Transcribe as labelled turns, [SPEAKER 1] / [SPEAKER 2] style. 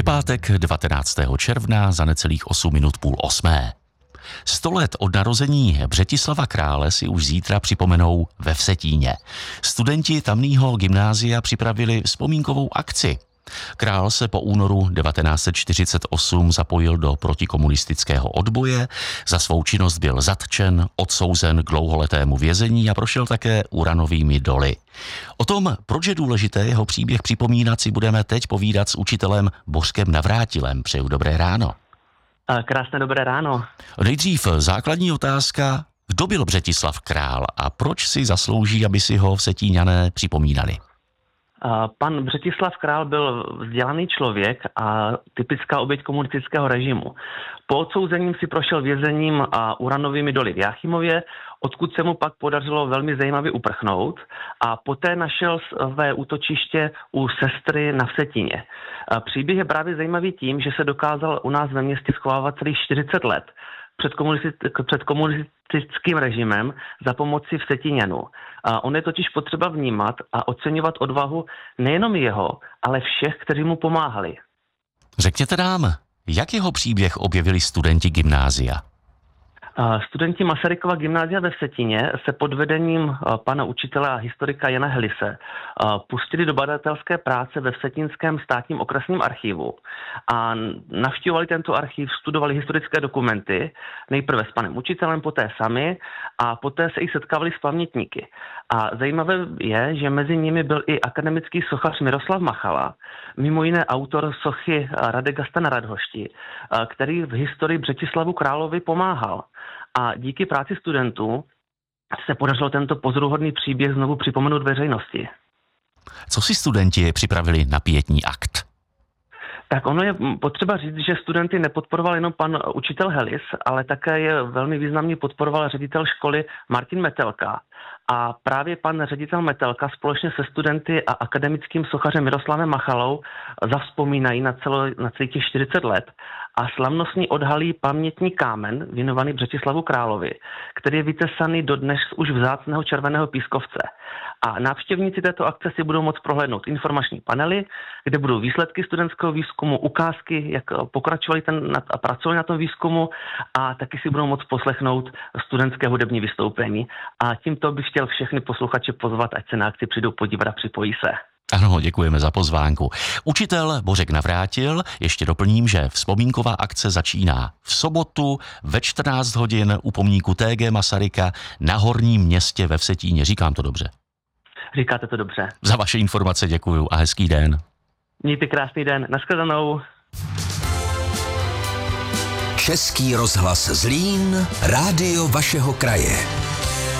[SPEAKER 1] Je pátek 19. června za necelých 8 minut půl osmé. 100 let od narození Břetislava Krále si už zítra připomenou ve Vsetíně. Studenti tamního gymnázia připravili vzpomínkovou akci. Král se po únoru 1948 zapojil do protikomunistického odboje, za svou činnost byl zatčen, odsouzen k dlouholetému vězení a prošel také uranovými doly. O tom, proč je důležité jeho příběh připomínat, si budeme teď povídat s učitelem Bořkem Navrátilem. Přeju dobré ráno.
[SPEAKER 2] Krásné dobré ráno.
[SPEAKER 1] Nejdřív základní otázka, kdo byl Břetislav Král a proč si zaslouží, aby si ho Vsetíňané připomínali?
[SPEAKER 2] Pan Břetislav Král byl vzdělaný člověk a typická oběť komunistického režimu. Po odsouzením si prošel vězením a uranovými doly v Jáchymově, odkud se mu pak podařilo velmi zajímavě uprchnout a poté našel své útočiště u sestry na Vsetíně. Příběh je právě zajímavý tím, že se dokázal u nás ve městě schovávat celých 40 let před komunistickým režimem za pomoci Vsetíňanů. On je totiž potřeba vnímat a oceňovat odvahu nejenom jeho, ale všech, kteří mu pomáhali.
[SPEAKER 1] Řekněte nám, jak jeho příběh objevili studenti gymnázia?
[SPEAKER 2] Studenti Masarykova gymnázia ve Vsetíně se pod vedením pana učitele a historika Jana Helise pustili do badatelské práce ve Vsetínském státním okresním archivu a navštívovali tento archiv, studovali historické dokumenty, nejprve s panem učitelem, poté sami a poté se i setkávali s pamětníky. A zajímavé je, že mezi nimi byl i akademický sochař Miroslav Machala, mimo jiné autor sochy Radegasta na Radhošti, který v historii Břetislavu Královi pomáhal. A díky práci studentů se podařilo tento pozoruhodný příběh znovu připomenout veřejnosti.
[SPEAKER 1] Co si studenti připravili na pietní akt?
[SPEAKER 2] Tak ono je potřeba říct, že studenty nepodporoval jenom pan učitel Helis, ale také je velmi významně podporoval ředitel školy Martin Metelka. A právě pan ředitel Metelka společně se studenty a akademickým sochařem Miroslavem Machalou zavzpomínají na celých těch 40 let a slavnostně odhalí pamětní kámen věnovaný Břetislavu Královi, který je vytesaný dodnes už vzácného červeného pískovce. A návštěvníci této akce si budou moct prohlédnout informační panely, kde budou výsledky studentského výzkumu, ukázky, jak pokračovali a pracovali na tom výzkumu a taky si budou moct poslechnout studentské hudební vystoupení. A tímto bych chtěl všechny posluchače pozvat, ať se na akci přijdou podívat a připojí se.
[SPEAKER 1] Ano, děkujeme za pozvánku. Učitel Bořek Navrátil, ještě doplním, že vzpomínková akce začíná v sobotu ve 14 hodin u pomníku T.G. Masaryka na Horním Městě ve Vsetíně. Říkám to dobře?
[SPEAKER 2] Říkáte to dobře.
[SPEAKER 1] Za vaše informace děkuju a hezký den.
[SPEAKER 2] Mějte krásný den. Nashledanou.
[SPEAKER 3] Český rozhlas Zlín, rádio vašeho kraje.